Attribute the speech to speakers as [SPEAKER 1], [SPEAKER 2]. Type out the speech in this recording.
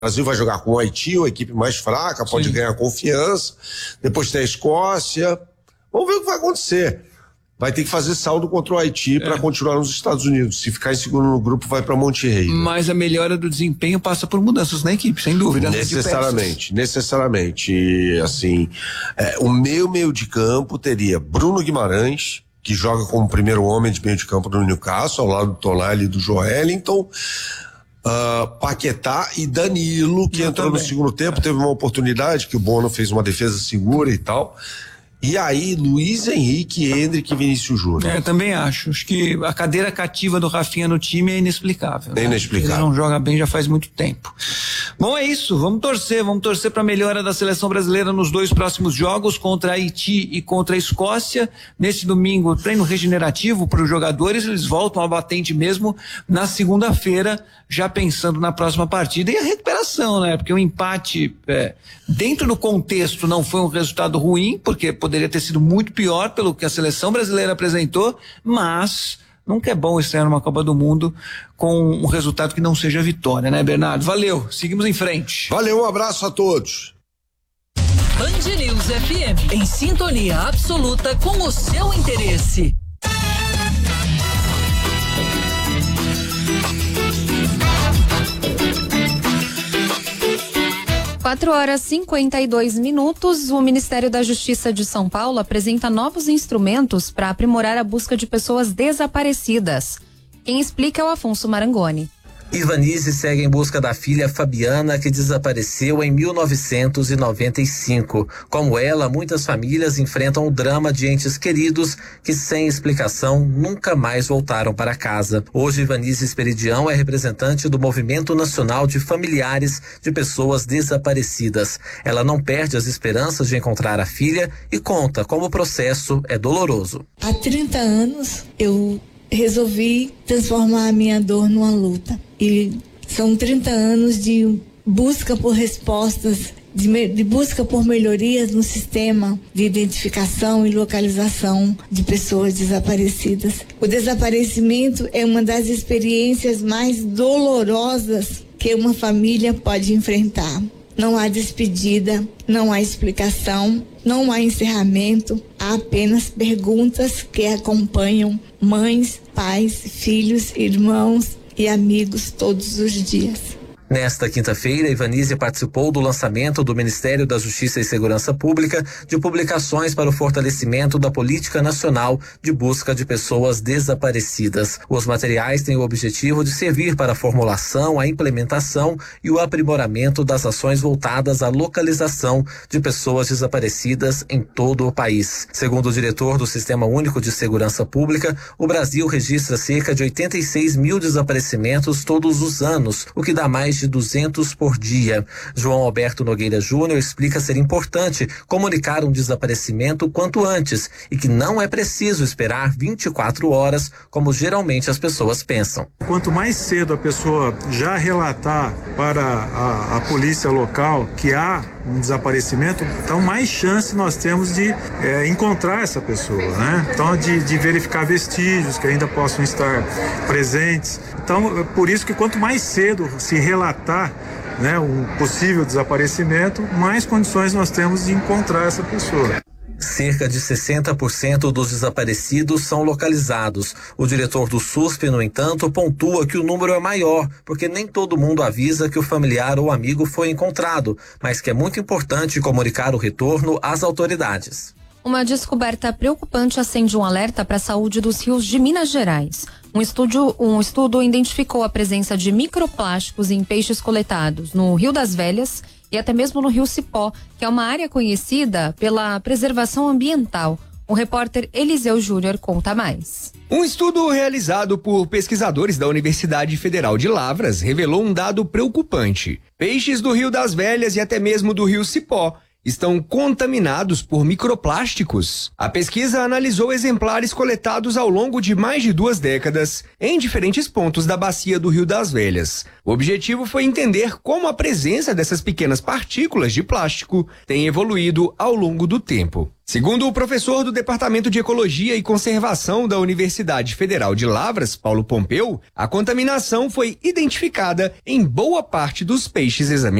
[SPEAKER 1] Brasil vai jogar com o Haiti, uma equipe mais fraca, pode ganhar confiança. Depois tem a Escócia. Vamos ver o que vai acontecer. Vai ter que fazer saldo contra o Haiti para continuar nos Estados Unidos. Se ficar em segundo no grupo, vai para Monterrey.
[SPEAKER 2] Mas a melhora do desempenho passa por mudanças na equipe, sem dúvida.
[SPEAKER 1] Necessariamente. E, assim, o meio de campo teria Bruno Guimarães, que joga como primeiro homem de meio de campo do Newcastle, ao lado do Tonali e do Joelinton. Paquetá e Danilo, que entrou no segundo tempo, teve uma oportunidade que o Bono fez uma defesa segura e tal. E aí, Luiz Henrique, Endrick e Vinícius Júnior.
[SPEAKER 2] Também acho que a cadeira cativa do Rafinha no time é inexplicável.
[SPEAKER 1] É inexplicável.
[SPEAKER 2] Ele não joga bem já faz muito tempo. Bom, é isso, vamos torcer para a melhora da seleção brasileira nos 2 próximos jogos, contra Haiti e contra a Escócia. Nesse domingo, treino regenerativo para os jogadores, eles voltam ao batente mesmo na segunda-feira, já pensando na próxima partida e a recuperação, né? Porque o empate, dentro do contexto, não foi um resultado ruim, porque poderia ter sido muito pior pelo que a seleção brasileira apresentou, mas nunca é bom estrear numa Copa do Mundo com um resultado que não seja vitória, né, Bernardo? Valeu, seguimos em frente.
[SPEAKER 1] Valeu, um abraço a todos.
[SPEAKER 3] Band News FM, em sintonia absoluta com o seu interesse.
[SPEAKER 4] Quatro horas 52 minutos. O Ministério da Justiça de São Paulo apresenta novos instrumentos para aprimorar a busca de pessoas desaparecidas. Quem explica é o Afonso Marangoni.
[SPEAKER 5] Ivanise segue em busca da filha Fabiana, que desapareceu em 1995. Como ela, muitas famílias enfrentam o drama de entes queridos que, sem explicação, nunca mais voltaram para casa. Hoje, Ivanise Esperidião é representante do Movimento Nacional de Familiares de Pessoas Desaparecidas. Ela não perde as esperanças de encontrar a filha e conta como o processo é doloroso.
[SPEAKER 6] Há 30 anos, eu resolvi transformar a minha dor numa luta. E são 30 anos de busca por respostas, de busca por melhorias no sistema de identificação e localização de pessoas desaparecidas. O desaparecimento é uma das experiências mais dolorosas que uma família pode enfrentar. Não há despedida, não há explicação, não há encerramento, há apenas perguntas que acompanham mães, pais, filhos, irmãos e amigos todos os dias.
[SPEAKER 5] Nesta quinta-feira, Ivanise participou do lançamento do Ministério da Justiça e Segurança Pública de publicações para o fortalecimento da Política Nacional de Busca de Pessoas Desaparecidas. Os materiais têm o objetivo de servir para a formulação, a implementação e o aprimoramento das ações voltadas à localização de pessoas desaparecidas em todo o país. Segundo o diretor do Sistema Único de Segurança Pública, o Brasil registra cerca de 86 mil desaparecimentos todos os anos, o que dá mais de 200 por dia. João Alberto Nogueira Júnior explica ser importante comunicar um desaparecimento quanto antes e que não é preciso esperar 24 horas, como geralmente as pessoas pensam.
[SPEAKER 7] Quanto mais cedo a pessoa já relatar para a polícia local que há um desaparecimento, então mais chance nós temos de encontrar essa pessoa, né? Então de verificar vestígios que ainda possam estar presentes. Então, por isso que quanto mais cedo se relatar, né, um possível desaparecimento, mais condições nós temos de encontrar essa pessoa.
[SPEAKER 5] Cerca de 60% dos desaparecidos são localizados. O diretor do SUSP, no entanto, pontua que o número é maior, porque nem todo mundo avisa que o familiar ou amigo foi encontrado, mas que é muito importante comunicar o retorno às autoridades.
[SPEAKER 4] Uma descoberta preocupante acende um alerta para a saúde dos rios de Minas Gerais. Um estudo identificou a presença de microplásticos em peixes coletados no Rio das Velhas e até mesmo no Rio Cipó, que é uma área conhecida pela preservação ambiental. O repórter Eliseu Júnior conta mais.
[SPEAKER 8] Um estudo realizado por pesquisadores da Universidade Federal de Lavras revelou um dado preocupante. Peixes do Rio das Velhas e até mesmo do Rio Cipó estão contaminados por microplásticos. A pesquisa analisou exemplares coletados ao longo de mais de 2 décadas em diferentes pontos da bacia do Rio das Velhas. O objetivo foi entender como a presença dessas pequenas partículas de plástico tem evoluído ao longo do tempo. Segundo o professor do Departamento de Ecologia e Conservação da Universidade Federal de Lavras, Paulo Pompeu, a contaminação foi identificada em boa parte dos peixes examinados.